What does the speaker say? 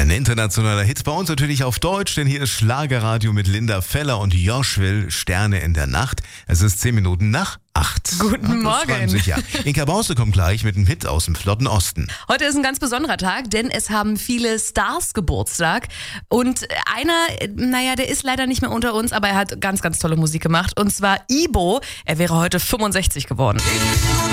Ein internationaler Hit bei uns natürlich auf Deutsch, denn hier ist Schlagerradio mit Linda Feller und Joshua, Sterne in der Nacht. Es ist 10 Minuten nach 8. Guten Morgen. Sich, ja. Inka Bause kommt gleich mit einem Hit aus dem flotten Osten. Heute ist ein ganz besonderer Tag, denn es haben viele Stars Geburtstag. Und einer, der ist leider nicht mehr unter uns, aber er hat ganz, ganz tolle Musik gemacht. Und zwar Ibo. Er wäre heute 65 geworden.